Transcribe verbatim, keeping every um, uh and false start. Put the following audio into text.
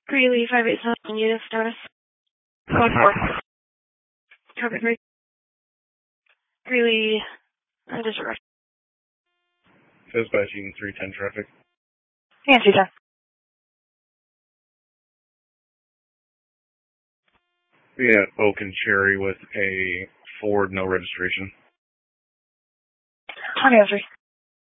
Greeley, five eight seven, unit status. Code four. Traffic three. Greeley, uh, disregard. Dispatching three ten traffic. Yeah, two ten. We have Oak and Cherry with a Ford, no registration. Okay, three.